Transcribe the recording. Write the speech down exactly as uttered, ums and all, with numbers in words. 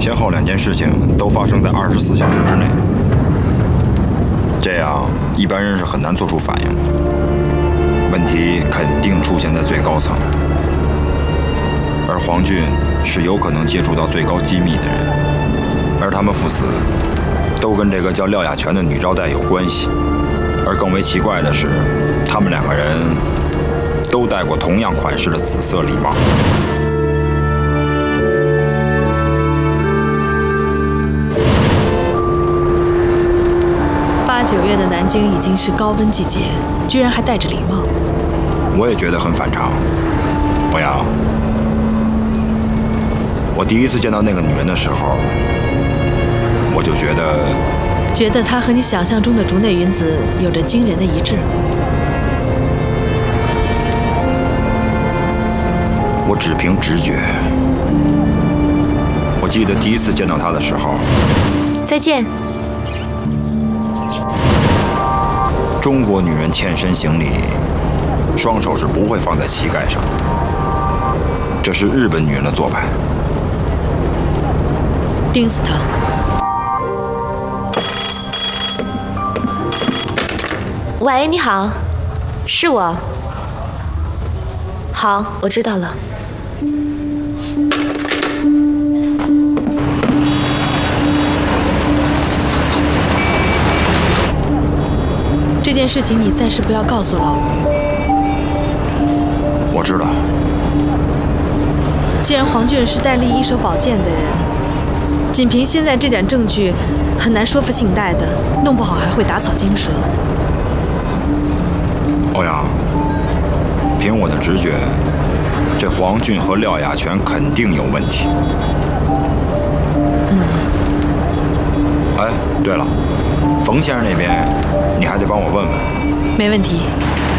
先后两件事情都发生在二十四小时之内，这样一般人是很难做出反应。问题肯定出现在最高层，而黄俊是有可能接触到最高机密的人，而他们父子都跟这个叫廖雅泉的女招待有关系。而更为奇怪的是，他们两个人都戴过同样款式的紫色礼帽。 八九月的南京已经是高温季节，居然还戴着礼帽。 我也觉得很反常。欧阳，我第一次见到那个女人的时候，我就觉得， 觉得她和你想象中的竹内云子有着惊人的一致。 我只凭直觉。我记得第一次见到她的时候， 再见。 中国女人欠身行礼，双手是不会放在膝盖上，这是日本女人的做派。 盯死他！ 喂，你好，是我。好，我知道了。 这件事情你暂时不要告诉老于。 我知道。 既然黄俊是戴笠一手宝剑的人，仅凭现在这点证据，很难说服信贷的，弄不好还会打草惊蛇。 欧阳，凭我的直觉，这黄俊和廖雅泉肯定有问题。 嗯。 哎，对了，冯先生那边你还得帮我问问。 没问题。